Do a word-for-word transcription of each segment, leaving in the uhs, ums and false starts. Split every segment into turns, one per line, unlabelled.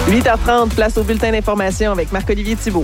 huit heures trente, place au bulletin d'information avec Marc-Olivier Thibault.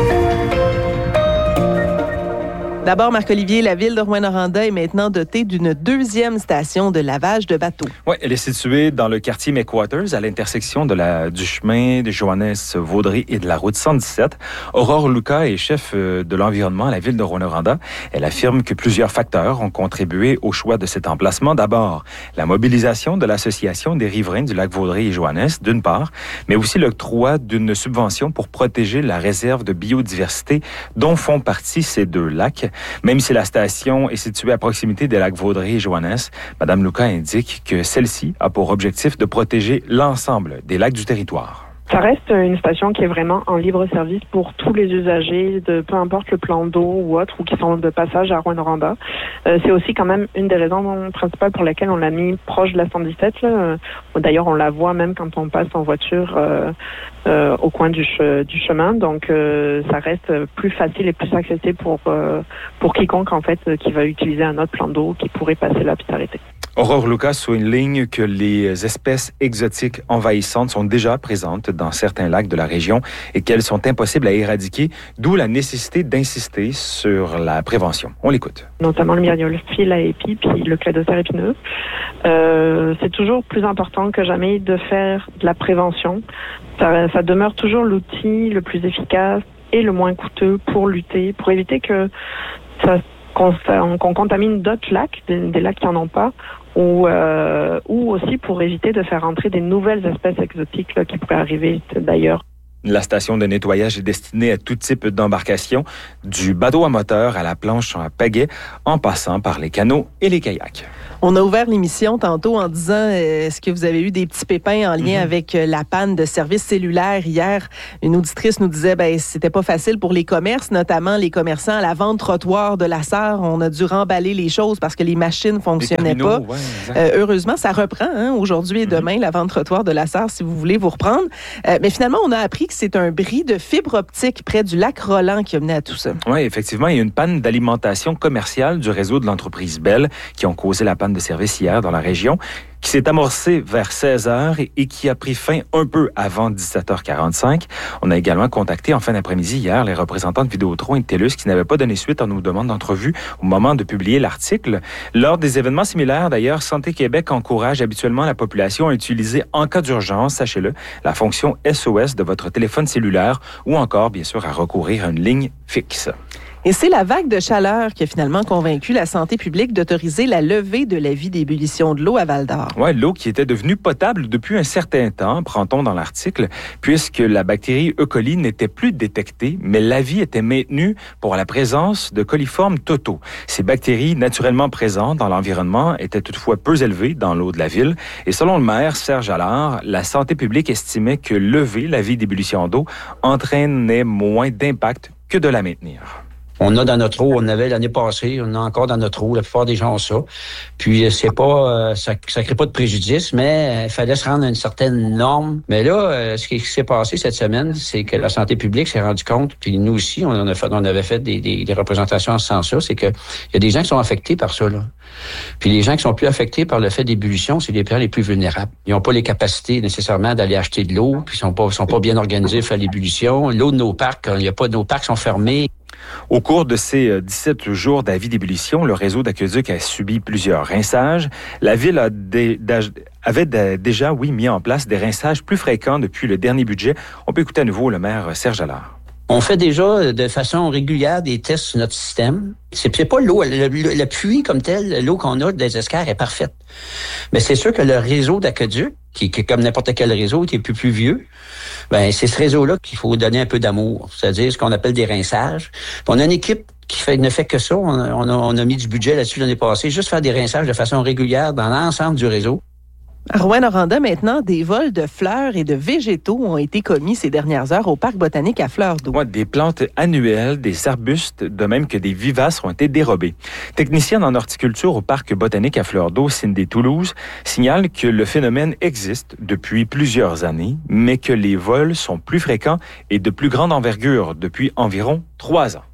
D'abord, Marc-Olivier, la ville de Rouyn-Noranda est maintenant dotée d'une deuxième station de lavage de bateaux.
Oui, elle est située dans le quartier McWatters, à l'intersection de la, du chemin de Joannès-Vaudrey et de la route cent dix-sept. Aurore Lucas est chef de l'environnement à la ville de Rouyn-Noranda. Elle affirme que plusieurs facteurs ont contribué au choix de cet emplacement. D'abord, la mobilisation de l'Association des riverains du lac Vaudrey et Joannès, d'une part, mais aussi l'octroi d'une subvention pour protéger la réserve de biodiversité dont font partie ces deux lacs. Même si la station est située à proximité des lacs Vaudrey et Joannès, Mme Lucas indique que celle-ci a pour objectif de protéger l'ensemble des lacs du territoire.
Ça reste une station qui est vraiment en libre service pour tous les usagers, de peu importe le plan d'eau ou autre, ou qui sont de passage à Rouyn-Noranda. Euh, c'est aussi quand même une des raisons principales pour lesquelles on l'a mis proche de la cent dix-sept. Là. D'ailleurs, on la voit même quand on passe en voiture euh, euh, au coin du, che- du chemin. Donc, euh, ça reste plus facile et plus accessible pour euh, pour quiconque en fait qui va utiliser un autre plan d'eau qui pourrait passer là puis s'arrêter.
Aurore Lucas souligne que les espèces exotiques envahissantes sont déjà présentes dans certains lacs de la région et qu'elles sont impossibles à éradiquer, d'où la nécessité d'insister sur la prévention. On l'écoute.
Notamment le myriophylle à épi puis le cladocère épineux. Euh, c'est toujours plus important que jamais de faire de la prévention. Ça, ça demeure toujours l'outil le plus efficace et le moins coûteux pour lutter, pour éviter que ça qu'on, qu'on contamine d'autres lacs, des, des lacs qui n'en ont pas, ou, euh, ou aussi pour éviter de faire entrer des nouvelles espèces exotiques là, qui pourraient arriver d'ailleurs.
La station de nettoyage est destinée à tout type d'embarcation, du bateau à moteur à la planche à pagaie, en passant par les canots et les kayaks.
On a ouvert l'émission tantôt en disant euh, est-ce que vous avez eu des petits pépins en lien mm-hmm. avec euh, la panne de service cellulaire hier? Une auditrice nous disait ben c'était pas facile pour les commerces, notamment les commerçants à la vente trottoir de la Sarre. On a dû remballer les choses parce que les machines fonctionnaient les pas. Ouais, euh, heureusement, ça reprend hein, aujourd'hui et demain mm-hmm. la vente trottoir de la Sarre si vous voulez vous reprendre. Euh, mais finalement, on a appris que c'est un bris de fibre optique près du lac Roland qui a mené à tout ça.
Oui, effectivement, il y a une panne d'alimentation commerciale du réseau de l'entreprise Bell qui ont causé la panne de service hier dans la région, qui s'est amorcée vers seize heures et, et qui a pris fin un peu avant dix-sept heures quarante-cinq. On a également contacté en fin d'après-midi hier les représentants de Vidéotron et de TELUS qui n'avaient pas donné suite à nos demandes d'entrevue au moment de publier l'article. Lors des événements similaires, d'ailleurs, Santé Québec encourage habituellement la population à utiliser en cas d'urgence, sachez-le, la fonction S O S de votre téléphone cellulaire ou encore, bien sûr, à recourir à une ligne fixe.
Et c'est la vague de chaleur qui a finalement convaincu la santé publique d'autoriser la levée de l'avis d'ébullition de l'eau à Val-d'Or.
Oui, l'eau qui était devenue potable depuis un certain temps, prend-on dans l'article, puisque la bactérie E. coli n'était plus détectée, mais l'avis était maintenu pour la présence de coliformes totaux. Ces bactéries naturellement présentes dans l'environnement étaient toutefois peu élevées dans l'eau de la ville. Et selon le maire Serge Allard, la santé publique estimait que lever l'avis d'ébullition d'eau entraînait moins d'impact que de la maintenir.
On a dans notre eau, on avait l'année passée, on a encore dans notre eau, la plupart des gens ont ça. Puis c'est pas, ça, ça crée pas de préjudice, mais il fallait se rendre à une certaine norme. Mais là, ce qui s'est passé cette semaine, c'est que la santé publique s'est rendu compte, puis nous aussi, on en a fait, on avait fait des, des, des représentations en ce sens-là, c'est que il y a des gens qui sont affectés par ça, là. Puis les gens qui sont plus affectés par le fait d'ébullition, c'est les gens les plus vulnérables. Ils n'ont pas les capacités nécessairement d'aller acheter de l'eau, puis ils sont pas, sont pas bien organisés pour faire l'ébullition. L'eau de nos parcs, il y a pas, nos parcs sont fermés.
Au cours de ces dix-sept jours d'avis d'ébullition, le réseau d'aqueduc a subi plusieurs rinçages. La ville a dé, avait déjà, oui, mis en place des rinçages plus fréquents depuis le dernier budget. On peut écouter à nouveau le maire Serge Allard.
On fait déjà de façon régulière des tests sur notre système. C'est, c'est pas l'eau, le, le, le puits comme tel, l'eau qu'on a des escarres est parfaite. Mais c'est sûr que le réseau d'aqueduc, qui, qui comme n'importe quel réseau, qui est plus plus vieux, ben c'est ce réseau-là qu'il faut donner un peu d'amour, c'est-à-dire ce qu'on appelle des rinçages. Puis on a une équipe qui fait, ne fait que ça. On a, on a, on a mis du budget là-dessus l'année passée, juste faire des rinçages de façon régulière dans l'ensemble du réseau.
À Rouyn-Noranda, maintenant, des vols de fleurs et de végétaux ont été commis ces dernières heures au parc botanique à Fleurs d'Eau.
Ouais, des plantes annuelles, des arbustes, de même que des vivaces ont été dérobés. Technicienne en horticulture au parc botanique à Fleurs d'Eau, Cindy Toulouse, signale que le phénomène existe depuis plusieurs années, mais que les vols sont plus fréquents et de plus grande envergure depuis environ trois ans.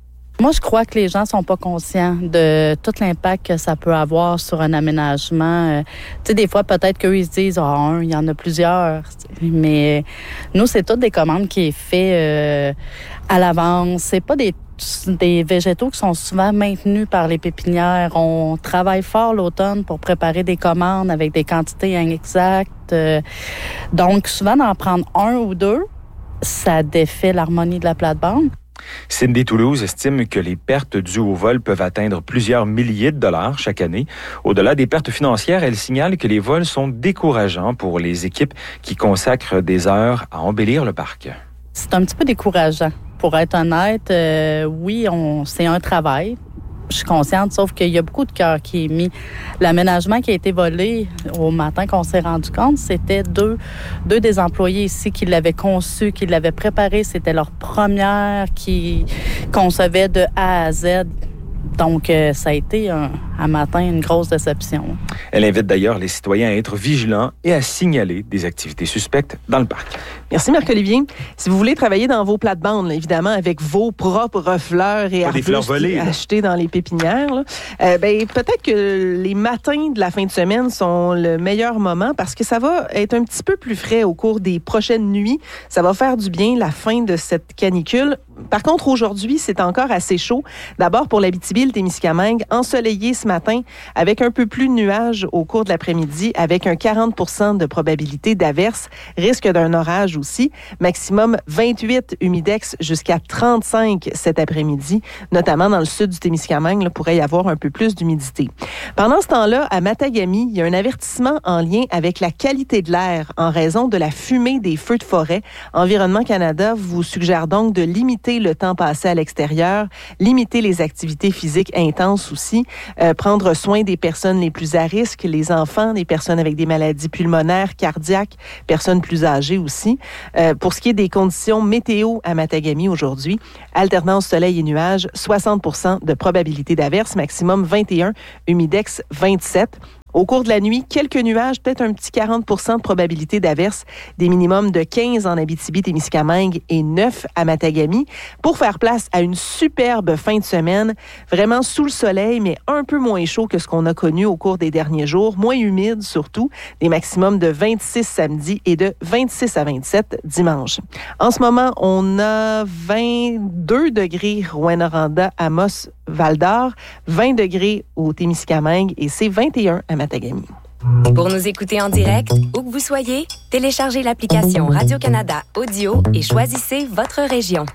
Moi, je crois que les gens sont pas conscients de tout l'impact que ça peut avoir sur un aménagement. Euh, tu sais, des fois, peut-être qu'eux, ils se disent, ah, oh, un, il y en a plusieurs. Mais nous, c'est toutes des commandes qui est fait euh, à l'avance. C'est pas des des végétaux qui sont souvent maintenus par les pépinières. On travaille fort l'automne pour préparer des commandes avec des quantités exactes. Euh, donc, souvent, d'en prendre un ou deux, ça défait l'harmonie de la plate-bande.
Cindy Toulouse estime que les pertes dues au vol peuvent atteindre plusieurs milliers de dollars chaque année. Au-delà des pertes financières, elle signale que les vols sont décourageants pour les équipes qui consacrent des heures à embellir le parc.
C'est un petit peu décourageant. Pour être honnête, euh, oui, on, c'est un travail. Je suis consciente, sauf qu'il y a beaucoup de cœur qui est mis. L'aménagement qui a été volé au matin qu'on s'est rendu compte, c'était deux, deux des employés ici qui l'avaient conçu, qui l'avaient préparé. C'était leur première qui concevait de A à Z. Donc, euh, ça a été, un, un matin, une grosse déception.
Elle invite d'ailleurs les citoyens à être vigilants et à signaler des activités suspectes dans le parc.
Merci Marc-Olivier. Si vous voulez travailler dans vos plates-bandes, là, évidemment, avec vos propres fleurs et arbustes achetés dans les pépinières, là, euh, ben, peut-être que les matins de la fin de semaine sont le meilleur moment parce que ça va être un petit peu plus frais au cours des prochaines nuits. Ça va faire du bien la fin de cette canicule. Par contre, aujourd'hui, c'est encore assez chaud. D'abord pour l'Abitibi-Témiscamingue, ensoleillé ce matin avec un peu plus de nuages au cours de l'après-midi, avec un quarante pour cent de probabilité d'averse, risque d'un orage aussi. Maximum vingt-huit humidex jusqu'à trente-cinq cet après-midi, notamment dans le sud du Témiscamingue, là, pourrait y avoir un peu plus d'humidité. Pendant ce temps-là, à Matagami, il y a un avertissement en lien avec la qualité de l'air en raison de la fumée des feux de forêt. Environnement Canada vous suggère donc de limiter le temps passé à l'extérieur, limiter les activités physiques intenses aussi, euh, prendre soin des personnes les plus à risque, les enfants, les personnes avec des maladies pulmonaires, cardiaques, personnes plus âgées aussi. Euh, pour ce qui est des conditions météo à Matagami aujourd'hui, alternance soleil et nuages, soixante pour cent de probabilité d'averse, maximum vingt et un, humidex vingt-sept. Au cours de la nuit, quelques nuages, peut-être un petit quarante pour cent de probabilité d'averse, des minimums de quinze en Abitibi-Témiscamingue et neuf à Matagami, pour faire place à une superbe fin de semaine, vraiment sous le soleil, mais un peu moins chaud que ce qu'on a connu au cours des derniers jours, moins humide surtout, des maximums de vingt-six samedi et de vingt-six à vingt-sept dimanche. En ce moment, on a vingt-deux degrés Rouyn-Noranda, Amos, Val-d'Or, vingt degrés au Témiscamingue et c'est vingt et un à Matagami.
Pour nous écouter en direct, où que vous soyez, téléchargez l'application Radio-Canada Audio et choisissez votre région.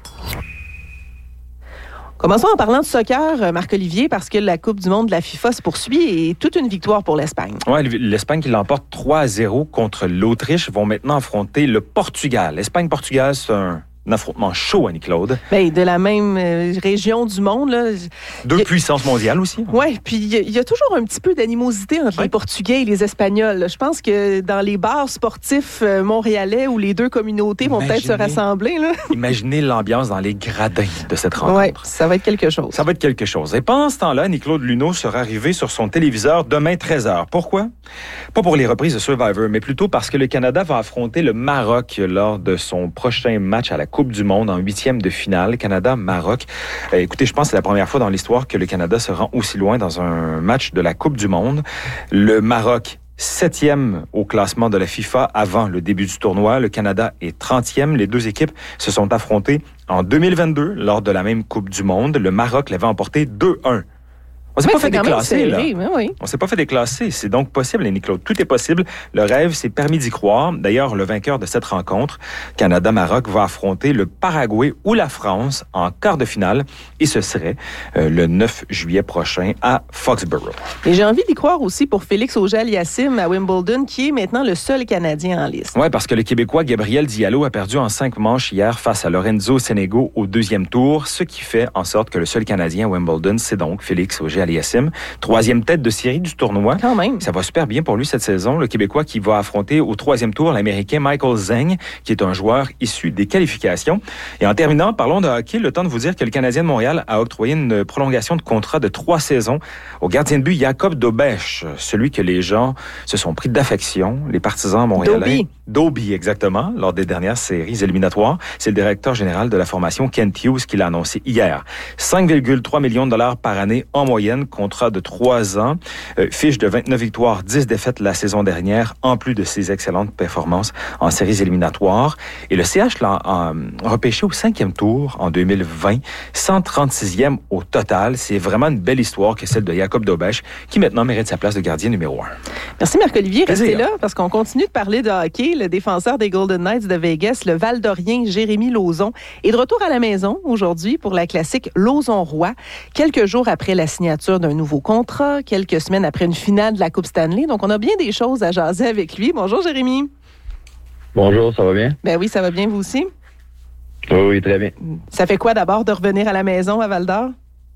Commençons en parlant de soccer, Marc-Olivier, parce que la Coupe du monde de la FIFA se poursuit et toute une victoire pour l'Espagne.
Oui, l'Espagne qui l'emporte trois à zéro contre l'Autriche vont maintenant affronter le Portugal. L'Espagne-Portugal, c'est un... un affrontement chaud, Annie-Claude.
Bien, de la même euh, région du monde. Là.
Deux
a...
puissances mondiales aussi.
Oui, puis il y, y a toujours un petit peu d'animosité entre ouais. les Portugais et les Espagnols. Je pense que dans les bars sportifs euh, montréalais où les deux communautés Imaginez, vont peut-être se rassembler. Là.
Imaginez l'ambiance dans les gradins de cette rencontre.
Oui, ça va être quelque chose.
Ça va être quelque chose. Et pendant ce temps-là, Annie-Claude Luneau sera arrivé sur son téléviseur demain treize heures. Pourquoi? Pas pour les reprises de Survivor, mais plutôt parce que le Canada va affronter le Maroc lors de son prochain match à la Coupe du monde en huitième de finale, Canada-Maroc. Euh, écoutez, je pense que c'est la première fois dans l'histoire que le Canada se rend aussi loin dans un match de la Coupe du monde. Le Maroc, septième au classement de la FIFA avant le début du tournoi. Le Canada est trentième. Les deux équipes se sont affrontées en deux mille vingt-deux lors de la même Coupe du monde. Le Maroc l'avait emporté deux un. On s'est
oui,
pas fait déclasser, là.
Oui.
On s'est pas fait déclasser. C'est donc possible, Annie-Claude. Tout est possible. Le rêve, c'est permis d'y croire. D'ailleurs, le vainqueur de cette rencontre, Canada-Maroc, va affronter le Paraguay ou la France en quart de finale. Et ce serait euh, le neuf juillet prochain à Foxborough.
Et j'ai envie d'y croire aussi pour Félix Auger-Aliassime à Wimbledon, qui est maintenant le seul Canadien en liste.
Oui, parce que le Québécois Gabriel Diallo a perdu en cinq manches hier face à Lorenzo Senego au deuxième tour, ce qui fait en sorte que le seul Canadien à Wimbledon, c'est donc Félix Auger-Aliassime. Troisième tête de série du tournoi.
Quand même.
Ça va super bien pour lui cette saison. Le Québécois qui va affronter au troisième tour l'Américain Michael Zeng, qui est un joueur issu des qualifications. Et en terminant, parlons de hockey. Le temps de vous dire que le Canadien de Montréal a octroyé une prolongation de contrat de trois saisons au gardien de but Jacob Dobèche, celui que les gens se sont pris d'affection, les partisans montréalais. Dobie, exactement, lors des dernières séries éliminatoires. C'est le directeur général de la formation, Kent Hughes, qui l'a annoncé hier. cinq virgule trois millions de dollars par année en moyenne, contrat de trois ans, euh, fiche de vingt-neuf victoires, dix défaites la saison dernière, en plus de ses excellentes performances en séries éliminatoires. Et le C H l'a en, repêché au cinquième tour en deux mille vingt, cent trente-sixième au total. C'est vraiment une belle histoire que celle de Jacob Dobeš, qui maintenant mérite sa place de gardien numéro un.
Merci Marc-Olivier. Restez là parce qu'on continue de parler de hockey. Le défenseur des Golden Knights de Vegas, le Val-d'Orien Jérémy Lauzon, est de retour à la maison aujourd'hui pour la classique Lauzon-Roy. Quelques jours après la signature d'un nouveau contrat, quelques semaines après une finale de la Coupe Stanley. Donc, on a bien des choses à jaser avec lui. Bonjour Jérémy.
Bonjour, ça va bien?
Ben oui, ça va bien, vous aussi?
Oui, oui, très bien.
Ça fait quoi d'abord de revenir à la maison à Val-d'Or?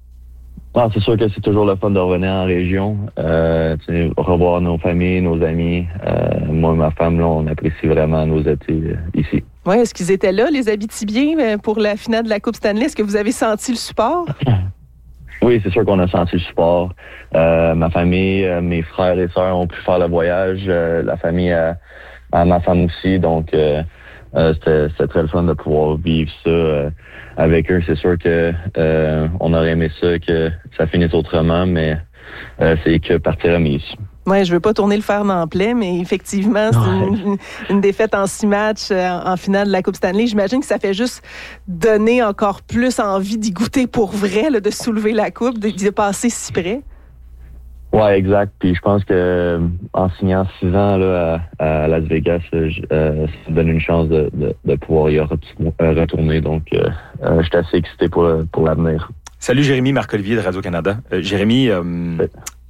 Ah, c'est sûr que c'est toujours le fun de revenir en région, euh, revoir nos familles, nos amis. Euh, moi et ma femme, là, on apprécie vraiment nos étés euh, ici.
Oui, est-ce qu'ils étaient là, les Abitibiens, pour la finale de la Coupe Stanley? Est-ce que vous avez senti le support?
Oui, c'est sûr qu'on a senti le support. Euh, ma famille, euh, mes frères et sœurs ont pu faire le voyage. Euh, la famille à, à ma femme aussi, donc euh, euh, c'était, c'était très le fun de pouvoir vivre ça euh, avec eux. C'est sûr que euh, on aurait aimé ça, que ça finisse autrement, mais euh, c'est que partie remise.
Oui, je veux pas tourner le fer dans le plaid, mais effectivement, c'est une, une défaite en six matchs en, en finale de la Coupe Stanley. J'imagine que ça fait juste donner encore plus envie d'y goûter pour vrai, là, de soulever la coupe, de, de passer si près.
Oui, exact. Puis je pense que en signant six ans là, à, à Las Vegas, euh, ça donne une chance de, de, de pouvoir y retourner. Donc, euh, euh, je suis assez excité pour, pour l'avenir.
Salut Jérémy, Marc-Olivier de Radio-Canada. Euh, Jérémy, euh, oui.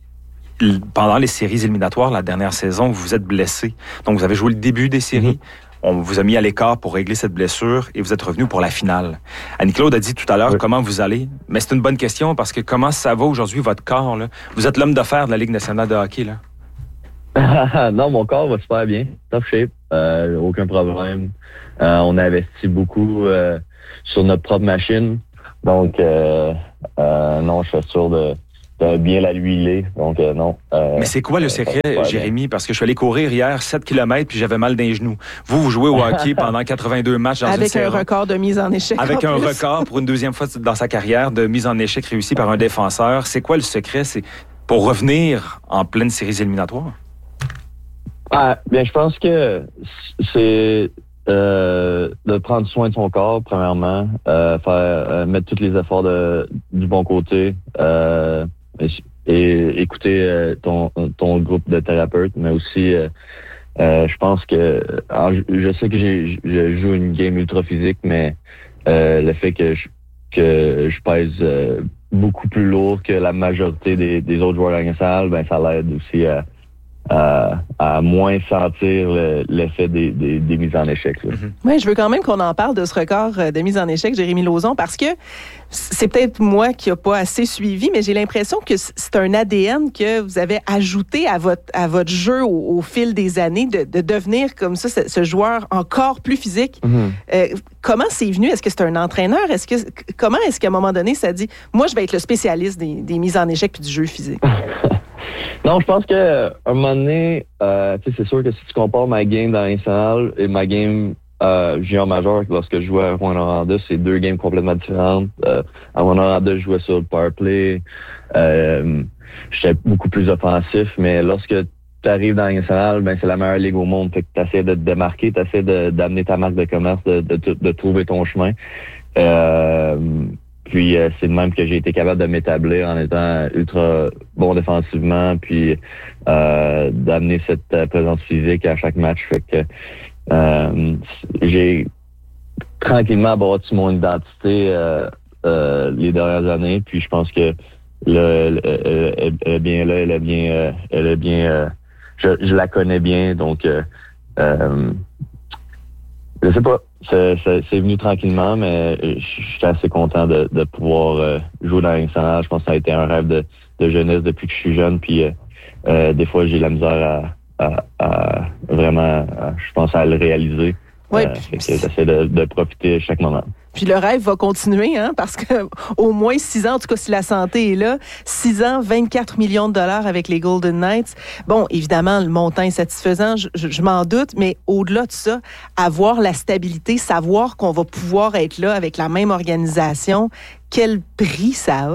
Pendant les séries éliminatoires, la dernière saison, vous vous êtes blessé. Donc, vous avez joué le début des séries. Mm-hmm. On vous a mis à l'écart pour régler cette blessure et vous êtes revenu pour la finale. Annie-Claude a dit tout à l'heure oui. comment vous allez. Mais c'est une bonne question parce que comment ça va aujourd'hui, votre corps? Là? Vous êtes l'homme d'affaires de la Ligue nationale de hockey.
Là. Non, mon corps va super bien. Top shape. Euh, aucun problème. Euh, on a investi beaucoup euh, sur notre propre machine. Donc, euh, euh, non, je suis sûr de... bien la l'huiler, donc euh, non. Euh,
Mais c'est quoi le secret, euh, Jérémy? Parce que je suis allé courir hier sept kilomètres puis j'avais mal dans les genoux. Vous, vous jouez au hockey pendant quatre-vingt-deux matchs dans
Avec
une saison.
Avec un record de mise en échec.
Avec un
plus.
record pour une deuxième fois dans sa carrière de mise en échec réussi par un défenseur. C'est quoi le secret? C'est pour revenir en pleine séries éliminatoires?
Ah, bien, je pense que c'est euh, de prendre soin de son corps, premièrement, euh, faire euh, mettre tous les efforts de, du bon côté. Euh, et écouter euh, ton, ton groupe de thérapeutes, mais aussi, euh, euh, je pense que, alors, je, je sais que j'ai, je joue une game ultra physique, mais euh, le fait que je, que je pèse euh, beaucoup plus lourd que la majorité des, des autres joueurs de la salle, ben ça l'aide aussi à, à, à moins sentir le, l'effet des, des, des mises en échec. Mm-hmm.
Oui, je veux quand même qu'on en parle de ce record de mise en échec, Jérémy Lauzon, parce que c'est peut-être moi qui n'ai pas assez suivi, mais j'ai l'impression que c'est un A D N que vous avez ajouté à votre, à votre jeu au, au fil des années, de, de devenir comme ça, ce, ce joueur encore plus physique. Mm-hmm. Euh, comment c'est venu? Est-ce que c'est un entraîneur? Est-ce que, comment est-ce qu'à un moment donné, ça dit, moi, je vais être le spécialiste des, des mises en échec puis du jeu physique?
Non, je pense que un moment donné, euh, tu sais, c'est sûr que si tu compares ma game dans l'international et ma game euh, junior major, lorsque je jouais à Rouyn-Noranda, c'est deux games complètement différentes. Euh, à Rouyn-Noranda, je jouais sur le power play. Euh, j'étais beaucoup plus offensif, mais lorsque tu arrives dans l'international, ben c'est la meilleure ligue au monde. Fait que tu essaies de te démarquer, tu essaies de, d'amener ta marque de commerce, de, de, de, de trouver ton chemin. Euh, Puis euh, c'est de même que j'ai été capable de m'établir en étant ultra bon défensivement, puis euh, d'amener cette euh, présence physique à chaque match. Fait que euh, j'ai tranquillement bâti mon identité euh, euh, les dernières années. Puis je pense que là, elle, elle, elle, elle est bien là, elle est bien, euh, elle est bien. Euh, je, je la connais bien, donc euh, euh, je sais pas. C'est, c'est, c'est venu tranquillement, mais je suis assez content de, de pouvoir euh, jouer dans l'international. Je pense que ça a été un rêve de, de jeunesse depuis que je suis jeune. Puis euh, euh, des fois, j'ai la misère à, à, à vraiment, à, je pense, à le réaliser.
Ouais,
euh,
puis...
j'essaie de, de profiter chaque moment.
Puis le rêve va continuer, hein, parce que au moins six ans, en tout cas si la santé est là, six ans, vingt-quatre millions de dollars avec les Golden Knights. Bon, évidemment, le montant est satisfaisant, je, je, je m'en doute, mais au-delà de ça, avoir la stabilité, savoir qu'on va pouvoir être là avec la même organisation, quel prix ça a?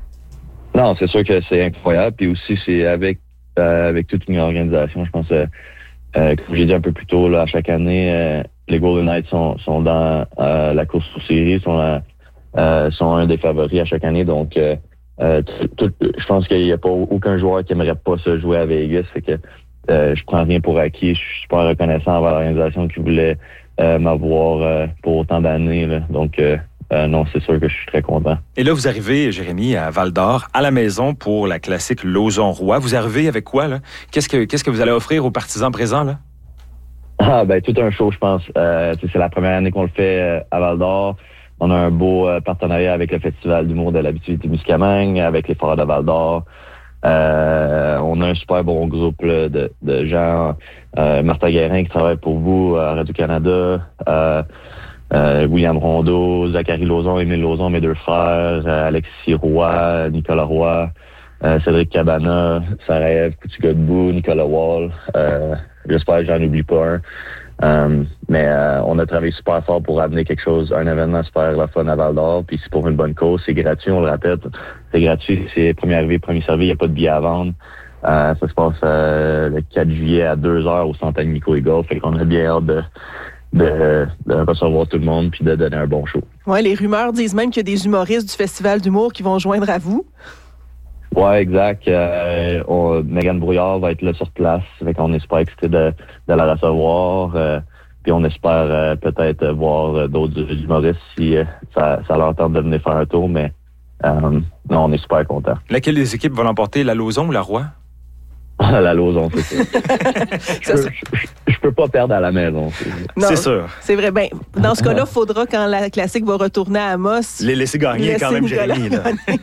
Non, c'est sûr que c'est incroyable. Puis aussi, c'est avec euh, avec toute une organisation. Je pense, euh, euh, comme j'ai dit un peu plus tôt, là, à chaque année, euh, les Golden Knights sont, sont dans euh, la course aux séries, sont, euh, euh, sont un des favoris à chaque année. Donc, euh, euh, tout, je pense qu'il n'y a pas aucun joueur qui aimerait pas se jouer à Vegas. Fait que euh, je prends rien pour acquis. Je suis super reconnaissant envers l'organisation qui voulait euh, m'avoir euh, pour autant d'années. Là. Donc, euh, euh, non, c'est sûr que je suis très content.
Et là, vous arrivez, Jérémy, à Val-d'Or, à la maison pour la classique Lauson-Roy. Vous arrivez avec quoi, là? Qu'est-ce que, qu'est-ce que vous allez offrir aux partisans présents, là?
Ah, ben, tout un show, je pense. Euh, c'est la première année qu'on le fait euh, à Val-d'Or. On a un beau euh, partenariat avec le Festival d'humour de l'Abitibi-Témiscamingue, avec les Foreurs de Val-d'Or. Euh, on a un super bon groupe là, de, de gens. Euh, Martin Guérin qui travaille pour vous à Radio-Canada. Euh, euh, William Rondeau, Zachary Lauzon, Émile Lauzon, mes deux frères. Euh, Alexis Roy, Nicolas Roy. Euh, Cédric Cabana, Sarah-Ève Coutu-Godbout, Nicolas Wall. Euh, J'espère que j'en oublie pas un. Um, mais euh, on a travaillé super fort pour amener quelque chose, un événement super la fun à Val-d'Or. Puis c'est pour une bonne cause, c'est gratuit, on le répète. C'est gratuit, c'est premier arrivé, premier servi, il n'y a pas de billets à vendre. Euh, ça se passe euh, le quatre juillet à deux heures au Centre Nico et Golf. Fait qu'on a bien hâte de, de, de recevoir tout le monde puis de donner un bon show.
Ouais, les rumeurs disent même qu'il y a des humoristes du Festival d'humour qui vont joindre à vous.
Ouais, exact. Euh, on, Mégane Brouillard va être là sur place. Fait qu'on est super excités de, de la recevoir. Euh, puis on espère euh, peut-être voir d'autres humoristes si euh, ça, ça leur tente de venir faire un tour. Mais euh, non, on est super contents.
Laquelle des équipes va l'emporter, la Lauson ou la Roy?
La Lauson, c'est ça. je, peux, je, je peux pas perdre à la maison.
C'est sûr.
C'est vrai. Ben, dans ce cas-là, il faudra, quand la classique va retourner à Amos...
Les laisser gagner laisser quand même, Nicolas Jérémy.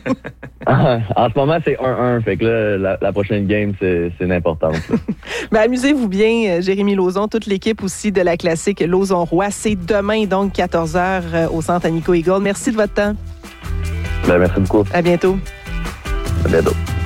Là. En ce moment, c'est un un. Fait que là, la, la prochaine game, c'est, c'est une importante.
Ben, amusez-vous bien, Jérémy Lauzon, toute l'équipe aussi de la classique Lauson-Roy. C'est demain, donc, quatorze heures au Centre Nico et Golf. Merci de votre temps.
Ben, merci beaucoup.
À bientôt.
À bientôt.